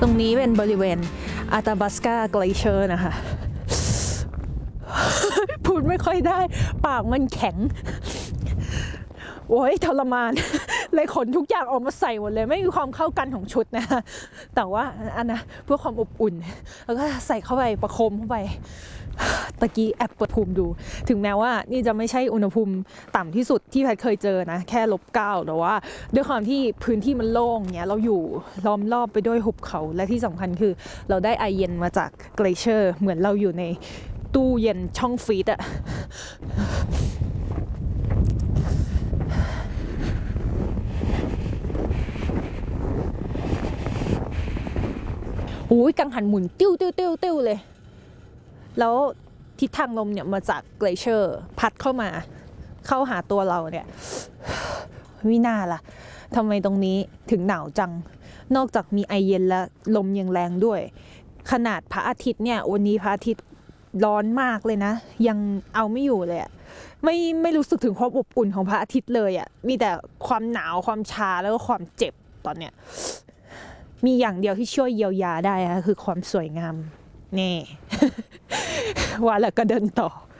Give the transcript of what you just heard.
ตรงนี้เป็นบริเวณอาตาบัสกาเกลเชอร์นะคะพูดไม่ค่อยได้ปากมันแข็งโอ้ยทรมานเลยขนทุกอย่างออกมาใส่หมดเลยไม่มีความเข้ากันของชุดนะแต่ว่าอันนะเพื่อความอบอุ่นแล้วก็ใส่เข้าไปประคมเข้าไปตะกี้แอบเปิดภูมิดูถึงแม้ว่านี่จะไม่ใช่อุณหภูมิต่ำที่สุดที่แพทเคยเจอนะแค่-9แต่ว่าด้วยความที่พื้นที่มันโล่งเนี้ยเราอยู่ล้อมรอบไปด้วยหุบเขาและที่สำคัญคือเราได้ไอเย็นมาจากเกลเชอร์เหมือนเราอยู่ในตู้เย็นช่องฟรีซอะโอ้ยกังหันหมุนติ้วเลยแล้วทิศทางลมเนี่ยมาจากเกลเชอร์พัดเข้ามาเข้าหาตัวเราเนี่ยวิน่าล่ะทำไมตรงนี้ถึงหนาวจังนอกจากมีไอเย็นและลมยังแรงด้วยขนาดพระอาทิตย์เนี่ยวันนี้พระอาทิตย์ร้อนมากเลยนะยังเอาไม่อยู่เลยอะไม่รู้สึกถึงความอบอุ่นของพระอาทิตย์เลยอะมีแต่ความหนาวความชาแล้วก็ความเจ็บตอนเนี้ยมีอย่างเดียวที่ช่วยเยียวยาได้คือความสวยงามนี่ว่าแล้วก็เดินต่อ